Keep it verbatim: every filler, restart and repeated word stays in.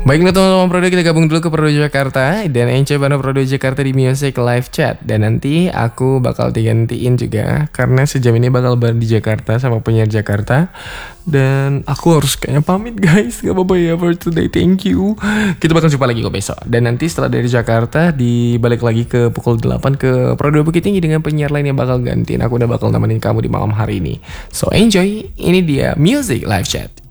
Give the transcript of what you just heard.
Baiklah teman-teman Prodo, kita gabung dulu ke Prodo Jakarta dan enjoy bareng Prodo Jakarta di Music Live Chat. Dan nanti aku bakal digantiin juga karena sejam ini bakal bareng di Jakarta sama penyiar Jakarta. Dan aku harus kayaknya pamit guys, gak apa-apa ya for today, thank you. Kita bakal jumpa lagi kok besok. Dan nanti setelah dari Jakarta dibalik lagi ke pukul delapan ke Prodo Bukit Tinggi dengan penyiar lain yang bakal gantiin. Aku udah bakal nemenin kamu di malam hari ini. So enjoy, ini dia Music Live Chat.